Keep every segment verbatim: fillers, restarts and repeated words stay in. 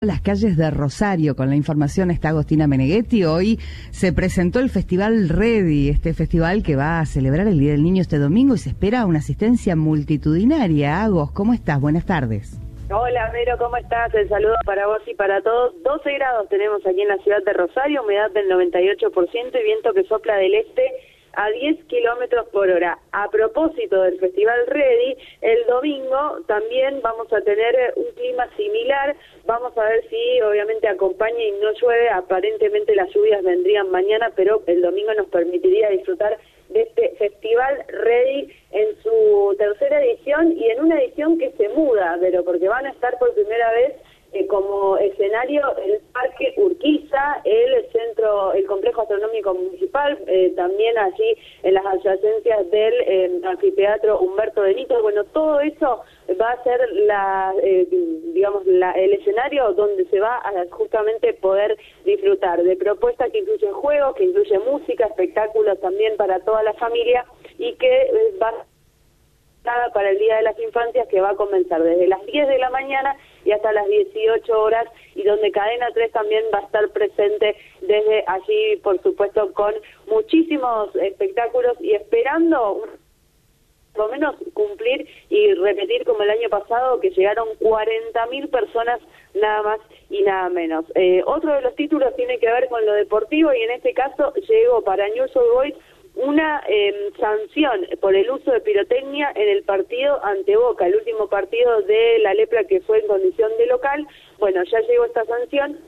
Las calles de Rosario. Con la información está Agostina Meneghetti. Hoy se presentó el Festival Ready, este festival que va a celebrar el Día del Niño este domingo y se espera una asistencia multitudinaria. Agos, ¿cómo estás? Buenas tardes. Hola, Vero, ¿cómo estás? El saludo para vos y para todos. doce grados tenemos aquí en la ciudad de Rosario, humedad del noventa y ocho por ciento y viento que sopla del este a diez kilómetros por hora. A propósito del Festival Ready, el domingo también vamos a tener un clima similar. Vamos a ver si obviamente acompaña y no llueve. Aparentemente las lluvias vendrían mañana, pero el domingo nos permitiría disfrutar de este Festival Ready en su tercera edición y en una edición que se muda, pero porque van a estar por primera vez eh, como escenario el Parque Urquiza, el centro, el complejo astronómico municipal, eh, también allí en las adyacencias del eh, anfiteatro Humberto Benito. Bueno, todo eso va a ser la, eh, digamos, la, el escenario donde se va a justamente poder disfrutar de propuestas que incluyen juegos, que incluyen música, espectáculos también para toda la familia y que eh, va a para el Día de las Infancias, que va a comenzar desde las diez de la mañana y hasta las dieciocho horas, y donde Cadena tres también va a estar presente desde allí, por supuesto, con muchísimos espectáculos y esperando por lo menos cumplir y repetir como el año pasado, que llegaron cuarenta mil personas nada más y nada menos. Eh, otro de los títulos tiene que ver con lo deportivo y en este caso llegó para News Old Boys una eh, sanción por el uso de pirotecnia en el partido ante Boca, el último partido de la Lepra que fue en condición de local. Bueno, ya llegó esta sanción.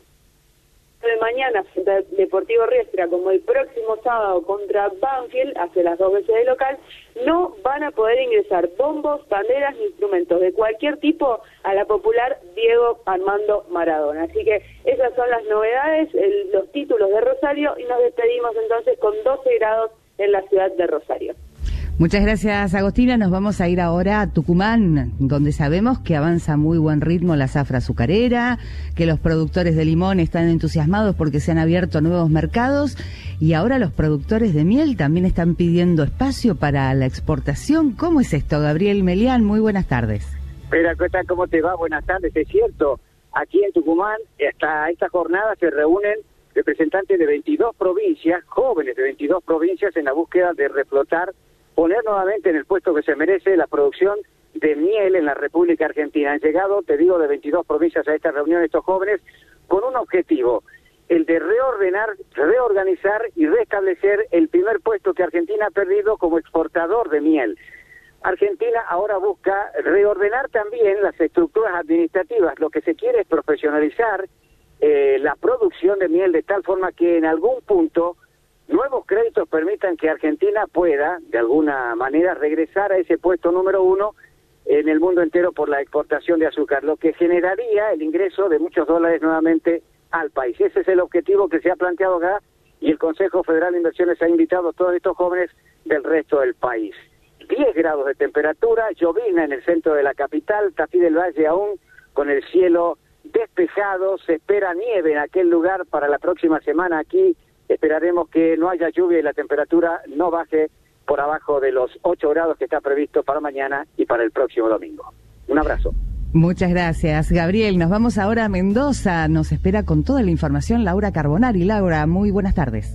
De mañana frente a Deportivo Riestra, como el próximo sábado contra Banfield, hace las dos veces de local, no van a poder ingresar bombos, banderas ni instrumentos de cualquier tipo a la popular Diego Armando Maradona. Así que esas son las novedades, el, los títulos de Rosario, y nos despedimos entonces con doce grados en la ciudad de Rosario. Muchas gracias, Agostina. Nos vamos a ir ahora a Tucumán, donde sabemos que avanza a muy buen ritmo la zafra azucarera, que los productores de limón están entusiasmados porque se han abierto nuevos mercados y ahora los productores de miel también están pidiendo espacio para la exportación. ¿Cómo es esto, Gabriel Melián? Muy buenas tardes. Espera, ¿cómo te va? Buenas tardes. Es cierto, aquí en Tucumán, hasta esta jornada se reúnen representantes de veintidós provincias, jóvenes de veintidós provincias, en la búsqueda de reflotar, poner nuevamente en el puesto que se merece la producción de miel en la República Argentina. Han llegado, te digo, de veintidós provincias a esta reunión estos jóvenes con un objetivo, el de reordenar, reorganizar y restablecer el primer puesto que Argentina ha perdido como exportador de miel. Argentina ahora busca reordenar también las estructuras administrativas. Lo que se quiere es profesionalizar eh, la producción de miel de tal forma que en algún punto nuevos créditos permitan que Argentina pueda, de alguna manera, regresar a ese puesto número uno en el mundo entero por la exportación de azúcar, lo que generaría el ingreso de muchos dólares nuevamente al país. Ese es el objetivo que se ha planteado acá y el Consejo Federal de Inversiones ha invitado a todos estos jóvenes del resto del país. diez grados de temperatura, llovizna en el centro de la capital, Tafí del Valle aún con el cielo despejado, se espera nieve en aquel lugar para la próxima semana aquí. Esperaremos que no haya lluvia y la temperatura no baje por abajo de los ocho grados que está previsto para mañana y para el próximo domingo. Un abrazo. Muchas gracias, Gabriel. Nos vamos ahora a Mendoza. Nos espera con toda la información Laura Carbonari. Laura, muy buenas tardes.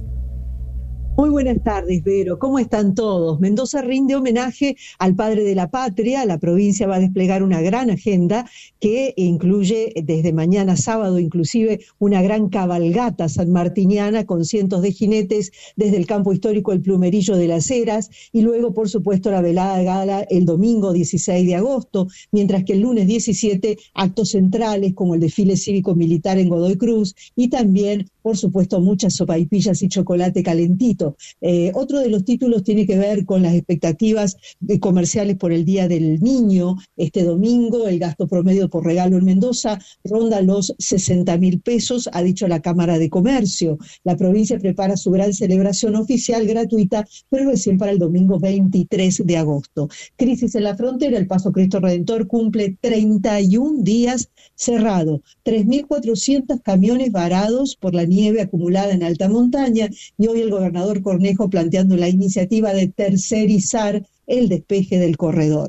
Muy buenas tardes, Vero. ¿Cómo están todos? Mendoza rinde homenaje al padre de la patria. La provincia va a desplegar una gran agenda que incluye desde mañana sábado inclusive una gran cabalgata sanmartiniana con cientos de jinetes desde el campo histórico El Plumerillo de las Heras y luego, por supuesto, la velada gala el domingo dieciséis de agosto, mientras que el lunes diecisiete actos centrales como el desfile cívico-militar en Godoy Cruz y también, por supuesto, muchas sopaipillas y chocolate calentito. Eh, otro de los títulos tiene que ver con las expectativas eh, comerciales por el Día del Niño. Este domingo el gasto promedio por regalo en Mendoza ronda los sesenta mil pesos, ha dicho la Cámara de Comercio. La provincia prepara su gran celebración oficial gratuita, pero recién para el domingo veintitrés de agosto. Crisis en la frontera, el Paso Cristo Redentor cumple treinta y un días cerrado, tres mil cuatrocientos camiones varados por la nieve acumulada en alta montaña y hoy el gobernador Cornejo planteando la iniciativa de tercerizar el despeje del corredor.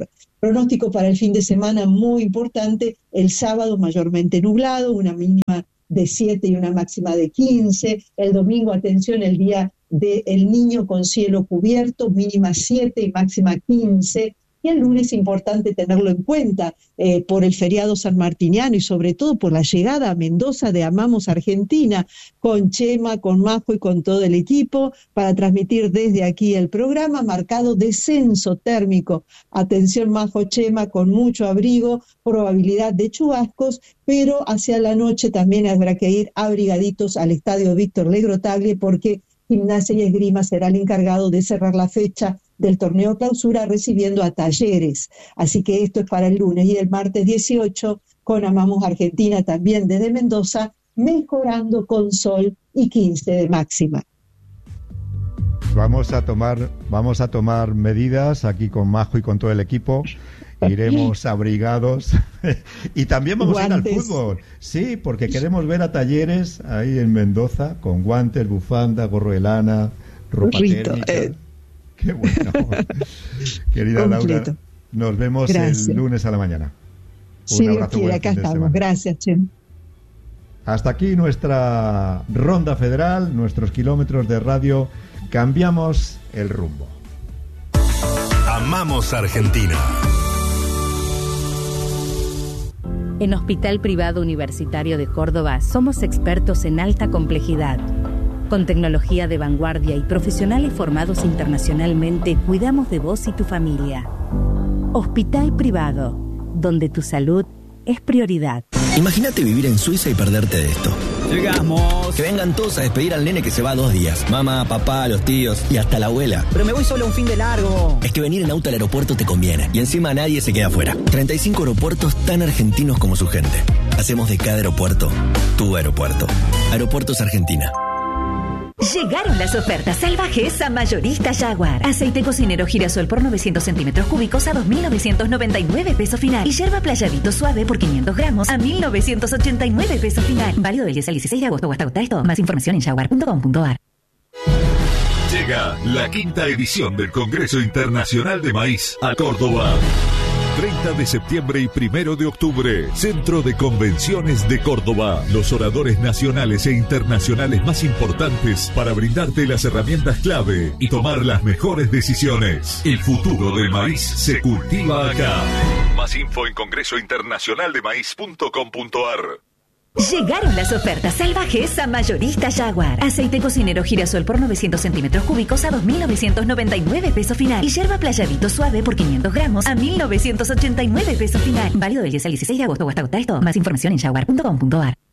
Pronóstico para el fin de semana muy importante, el sábado mayormente nublado, una mínima de siete y una máxima de quince. El domingo, atención, el día del Niño con cielo cubierto, mínima siete y máxima quince. Y el lunes, importante tenerlo en cuenta, eh, por el feriado sanmartiniano y sobre todo por la llegada a Mendoza de Amamos Argentina, con Chema, con Majo y con todo el equipo, para transmitir desde aquí el programa, marcado descenso térmico. Atención, Majo, Chema, con mucho abrigo, probabilidad de chubascos, pero hacia la noche también habrá que ir abrigaditos al estadio Víctor Legrotaglie, porque Gimnasia y Esgrima será el encargado de cerrar la fecha del torneo clausura recibiendo a Talleres. Así que esto es para el lunes, y el martes dieciocho con Amamos Argentina también desde Mendoza, mejorando con sol y quince de máxima. Vamos a tomar, vamos a tomar medidas aquí con Majo y con todo el equipo. Iremos abrigados y también vamos guantes. A ir al fútbol. Sí, porque queremos ver a Talleres ahí en Mendoza con guantes, bufanda, gorro de lana, ropa Rito, térmica. Eh. Qué bueno. Querida Completo. Laura, nos vemos Gracias. El lunes a la mañana. Un sí, abrazo. Quiere, acá estamos. Gracias, Chem. Hasta aquí nuestra ronda federal, nuestros kilómetros de radio. Cambiamos el rumbo. Amamos Argentina. En Hospital Privado Universitario de Córdoba somos expertos en alta complejidad. Con tecnología de vanguardia y profesionales formados internacionalmente, cuidamos de vos y tu familia. Hospital Privado, donde tu salud es prioridad. Imagínate vivir en Suiza y perderte de esto. Llegamos. Que vengan todos a despedir al nene que se va dos días. Mamá, papá, los tíos y hasta la abuela. Pero me voy solo un fin de largo. Es que venir en auto al aeropuerto te conviene. Y encima nadie se queda afuera. treinta y cinco aeropuertos tan argentinos como su gente. Hacemos de cada aeropuerto tu aeropuerto. Aeropuertos Argentina. Llegaron las ofertas salvajes a Mayorista Jaguar. Aceite cocinero girasol por novecientos centímetros cúbicos a dos mil novecientos noventa y nueve pesos final. Y yerba playadito suave por quinientos gramos a mil novecientos ochenta y nueve pesos final. Válido del diez al dieciséis de agosto o hasta agotar esto. Más información en jaguar punto com punto a r. Llega la quinta edición del Congreso Internacional de Maíz a Córdoba. treinta de septiembre y primero de octubre, Centro de Convenciones de Córdoba. Los oradores nacionales e internacionales más importantes para brindarte las herramientas clave y tomar las mejores decisiones. El futuro del maíz se cultiva acá. Más info en congreso internacional de maíz punto com punto a r. Llegaron las ofertas salvajes a Mayorista Jaguar. Aceite cocinero girasol por novecientos centímetros cúbicos a dos mil novecientos noventa y nueve pesos final. Y yerba playadito suave por quinientos gramos a mil novecientos ochenta y nueve pesos final. Válido del diez al dieciséis de agosto o hasta agotar esto. Más información en jaguar punto com punto a r.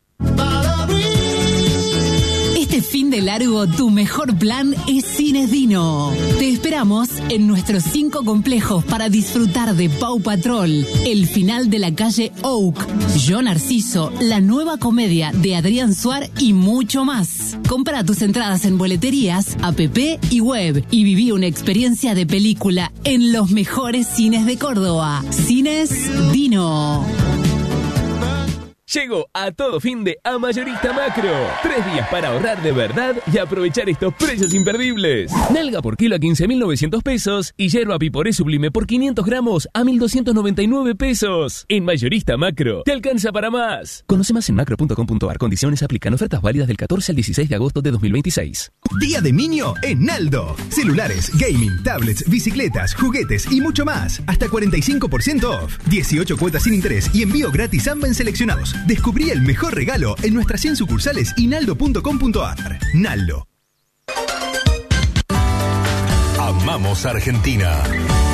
Este fin de largo, tu mejor plan es Cines Dino. Te esperamos en nuestros cinco complejos para disfrutar de Paw Patrol, el final de la calle Oak, Yo Narciso, la nueva comedia de Adrián Suar y mucho más. Compra tus entradas en boleterías, app y web y viví una experiencia de película en los mejores cines de Córdoba. Cines Dino. Llegó a todo fin de a Mayorista Macro. Tres días para ahorrar de verdad y aprovechar estos precios imperdibles. Nalga por kilo a quince mil novecientos pesos y yerba piporé sublime por quinientos gramos a mil doscientos noventa y nueve pesos. En Mayorista Macro, te alcanza para más. Conoce más en macro punto com punto a r. Condiciones aplican. Ofertas válidas del catorce al dieciséis de agosto de dos mil veintiséis. Día de Niño en Naldo. Celulares, gaming, tablets, bicicletas, juguetes y mucho más. Hasta cuarenta y cinco por ciento off. dieciocho cuotas sin interés y envío gratis a Amben seleccionados. Descubrí el mejor regalo en nuestras cien sucursales y naldo punto com punto a r. Naldo. Amamos Argentina.